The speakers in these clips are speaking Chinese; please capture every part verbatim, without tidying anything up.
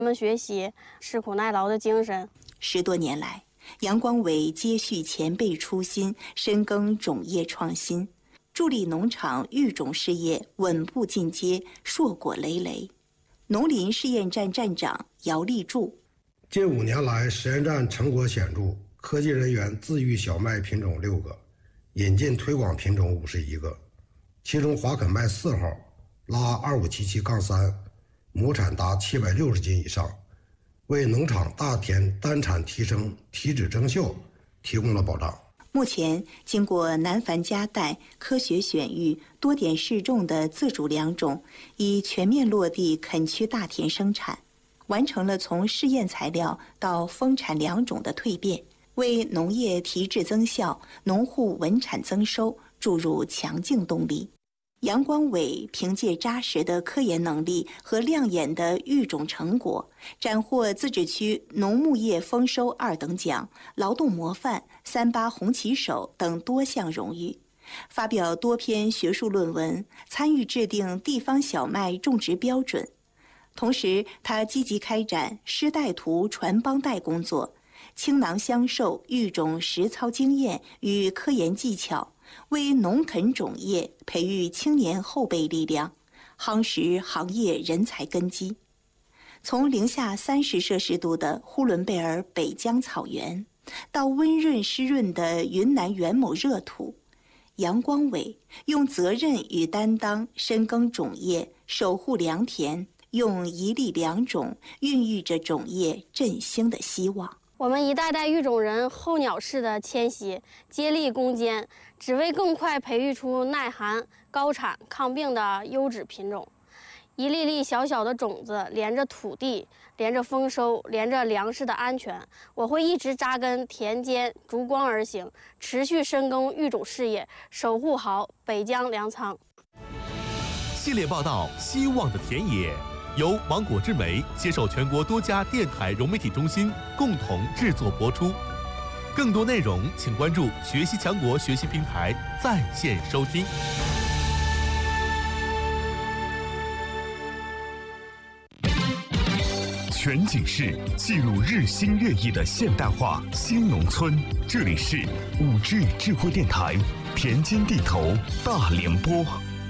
我们学习吃苦耐劳的精神。 十多年来，杨光伟接续前辈初心，深耕种业创新，助力农场育种事业稳步进阶，硕果累累。农林试验站站长姚立柱： 近五年来，实验站成果显著，科技人员自育小麦品种六个，引进推广品种五十一个，其中华肯麦四号拉二五七七杠三，亩产达七百六十斤以上，为农场大田单产提升、体脂增效提供了保障。 目前，经过南繁佳代、科学选育、多点试种的自主良种，已全面落地垦区大田生产，完成了从试验材料到丰产良种的蜕变，为农业提质增效、农户稳产增收注入强劲动力。杨光伟凭借扎实的科研能力和亮眼的育种成果，斩获自治区农牧业丰收二等奖、劳动模范、三八红旗手等多项荣誉，发表多篇学术论文，参与制定地方小麦种植标准。同时，他积极开展师带徒传帮带工作，倾囊相授育种实操经验与科研技巧，为农垦种业培育青年后备力量，夯实行业人才根基。从零下三十摄氏度的呼伦贝尔北疆草原，到温润湿润的云南元谋热土，杨光伟用责任与担当深耕种业，守护良田，用一粒良种孕育着种业振兴的希望。 我们一代代育种人候鸟式的迁徙，接力攻坚，只为更快培育出耐寒、高产、抗病的优质品种。一粒粒小小的种子，连着土地，连着丰收，连着粮食的安全。我会一直扎根田间，逐光而行，持续深耕育种事业，守护好北疆粮仓。 系列报道《希望的田野》由芒果之媒携手全国多家电台融媒体中心共同制作播出。更多内容请关注学习强国学习平台在线收听。 全景式记录日新月异的现代化新农村，这里是五 G 智慧电台田间地头大联播。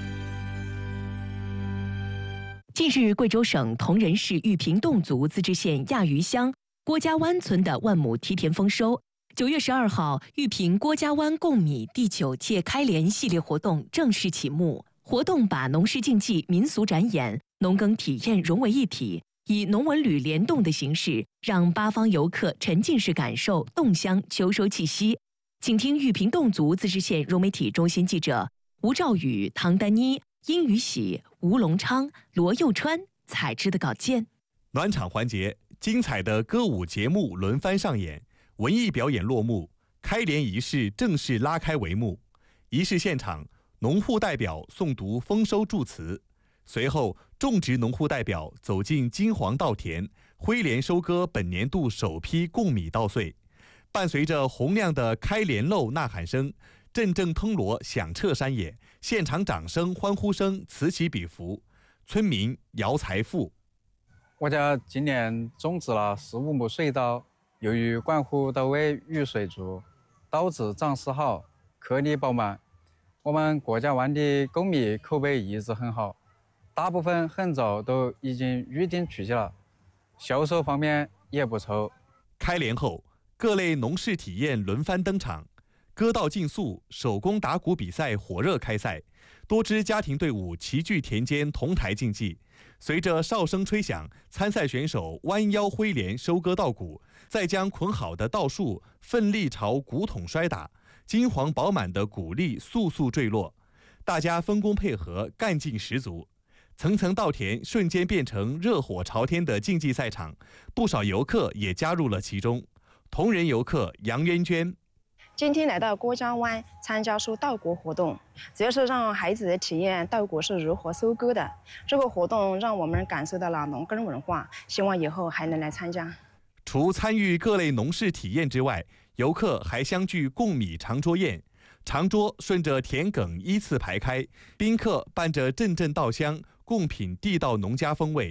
近日，贵州省铜仁市玉屏侗族自治县亚余乡郭家湾村的万亩梯田丰收。九月十二号，玉屏郭家湾贡米第九届开联系列活动正式启幕。活动把农事竞技、民俗展演、农耕体验融为一体，以农文旅联动的形式，让八方游客沉浸式感受侗乡秋收气息。请听玉屏侗族自治县融媒体中心记者吴兆宇、唐丹妮、殷宇喜、吴龙昌、罗佑川采制的稿件。 暖场环节，精彩的歌舞节目轮番上演，文艺表演落幕，开联仪式正式拉开帷幕。仪式现场，农户代表诵读丰收祝词，随后种植农户代表走进金黄稻田，挥镰收割本年度首批贡米稻穗。伴随着洪亮的开联漏呐喊声，阵阵腾锣响彻山野，现场掌声欢呼声此起彼伏。村民姚财富： 我家今年种植了十五亩水稻，由于管护到位，雨水足，稻子长势好，颗粒饱满。我们郭家湾的贡米口碑一直很好，大部分很早都已经预定出去了，销售方面也不错。 开联后，各类农事体验轮番登场，歌道竞速、手工打鼓比赛火热开赛，多支家庭队伍齐聚田间同台竞技。随着哨声吹响，参赛选手弯腰挥镰收割稻谷，再将捆好的稻束奋力朝谷筒摔打，金黄饱满的谷粒簌簌坠落，大家分工配合，干劲十足。层层稻田瞬间变成热火朝天的竞技赛场，不少游客也加入了其中。同仁游客杨渊娟： 今天来到郭家湾参加收稻谷活动，主要是让孩子体验稻谷是如何收割的。这个活动让我们感受到了农耕文化，希望以后还能来参加。 除参与各类农事体验之外，游客还相聚贡米长桌宴。长桌顺着田埂依次排开，宾客伴着阵阵稻香，共品地道农家风味。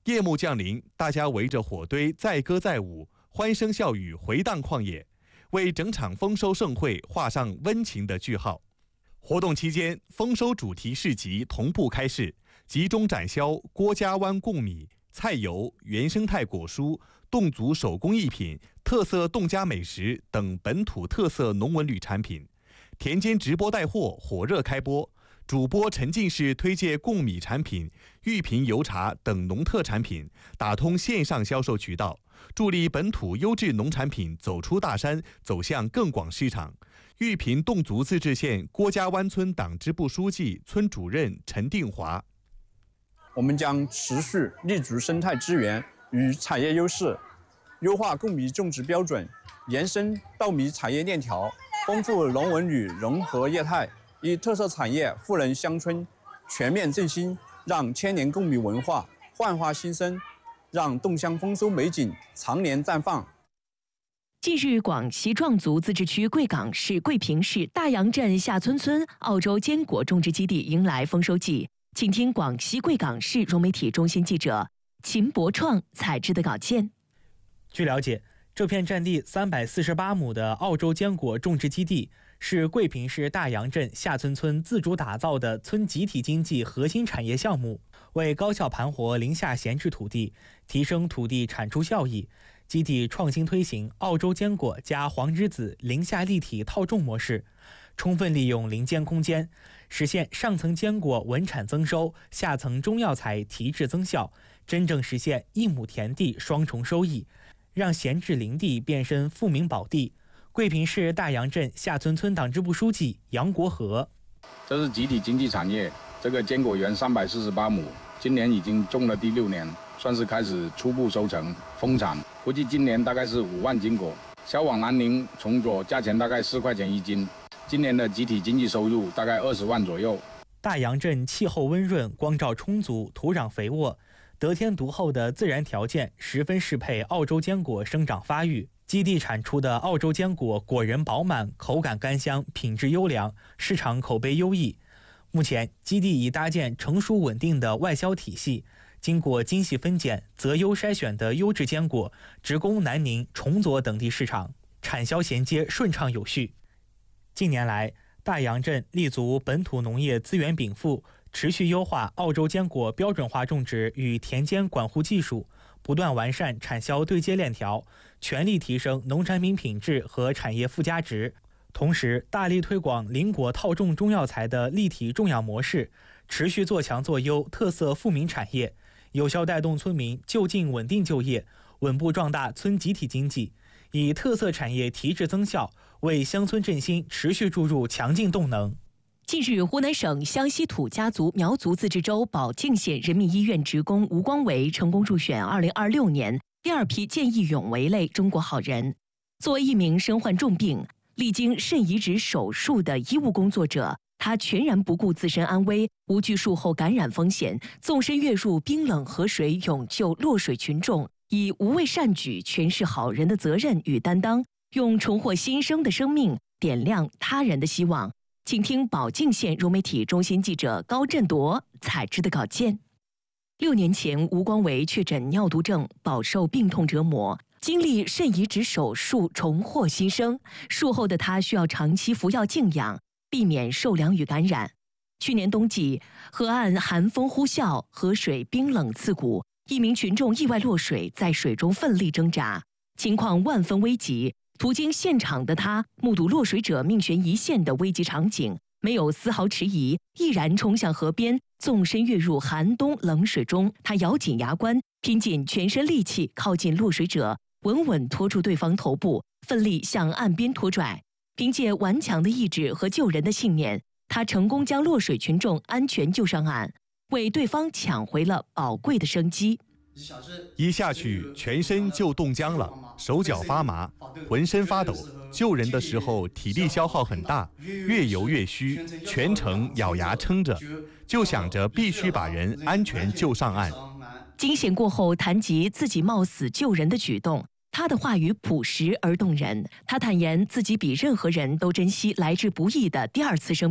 夜幕降临，大家围着火堆载歌载舞，欢声笑语回荡旷野，为整场丰收盛会画上温情的句号。活动期间，丰收主题市集同步开市，集中展销郭家湾贡米、菜油、原生态果蔬、侗族手工艺品、特色侗家美食等本土特色农文旅产品。田间直播带货火热开播，主播沉浸式推介贡米产品、玉品油茶等农特产品，打通线上销售渠道，助力本土优质农产品走出大山，走向更广市场。玉屏侗族自治县郭家湾村党支部书记、村主任陈定华： 我们将持续立足生态资源与产业优势，优化贡米种植标准，延伸稻米产业链条，丰富农文旅融合业态，以特色产业富人乡村，全面振兴，让千年贡米文化焕发新生，让侗乡丰收美景常年绽放。 近日，广西壮族自治区贵港市贵平市大洋镇下村村澳洲坚果种植基地迎来丰收季。请听广西贵港市融媒体中心记者秦博创采制的稿件。 据了解，这片占地三百四十八亩的澳洲坚果种植基地是贵平市大洋镇下村村自主打造的村集体经济核心产业项目，为高效盘活林下闲置土地，提升土地产出效益。基地创新推行澳洲坚果加黄栀子林下立体套种模式，充分利用林间空间，实现上层坚果稳产增收，下层中药材提质增效，真正实现一亩田地双重收益，让闲置林地变身富民宝地。贵平市大洋镇下村村党支部书记杨国和： 这是集体经济产业，这个坚果园三百四十八亩，今年已经种了第六年，算是开始初步收成丰产，估计今年大概是五万斤果，销往南宁、崇左，价钱大概四块钱一斤。今年的集体经济收入大概二十万左右。 大洋镇气候温润，光照充足，土壤肥沃，得天独厚的自然条件十分适配澳洲坚果生长发育。基地产出的澳洲坚果果仁饱满，口感甘香，品质优良，市场口碑优异。目前，基地已搭建成熟稳定的外销体系，经过精细分拣、择优筛选的优质坚果直供南宁、崇左等地市场，产销衔接顺畅有序。近年来，大洋镇立足本土农业资源禀赋，持续优化澳洲坚果标准化种植与田间管护技术，不断完善产销对接链条，全力提升农产品品质和产业附加值。同时，大力推广林果套种中药材的立体种养模式，持续做强做优特色富民产业，有效带动村民就近稳定就业，稳步壮大村集体经济，以特色产业提质增效，为乡村振兴持续注入强劲动能。 近日，湖南省湘西土家族苗族自治州保靖县人民医院职工吴光维成功入选二零二六年第二批见义勇为类中国好人。作为一名身患重病、历经肾移植手术的医务工作者，他全然不顾自身安危，无惧术后感染风险，纵身跃入冰冷河水，勇救落水群众，以无畏善举诠释好人的责任与担当，用重获新生的生命点亮他人的希望。请听保靖县融媒体中心记者高振铎采制的稿件。六年前，吴光维确诊尿毒症，饱受病痛折磨，经历肾移植手术重获新生。术后的他需要长期服药静养，避免受凉与感染。去年冬季，河岸寒风呼啸，河水冰冷刺骨，一名群众意外落水，在水中奋力挣扎，情况万分危急。途经现场的他，目睹落水者命悬一线的危急场景，没有丝毫迟疑，毅然冲向河边，纵身跃入寒冬冷水中。他咬紧牙关，拼尽全身力气靠近落水者，稳稳拖住对方头部，奋力向岸边拖拽。凭借顽强的意志和救人的信念，他成功将落水群众安全救上岸，为对方抢回了宝贵的生机。 一下去，全身就冻僵了，手脚发麻，浑身发抖。救人的时候体力消耗很大，越游越虚，全程咬牙撑着，就想着必须把人安全救上岸。 惊险过后谈及自己冒死救人的举动，他的话语朴实而动人。他坦言自己比任何人都珍惜来之不易的第二次生命，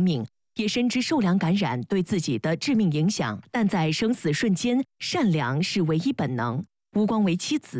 也深知受凉感染对自己的致命影响，但在生死瞬间，善良是唯一本能。吴光为妻子。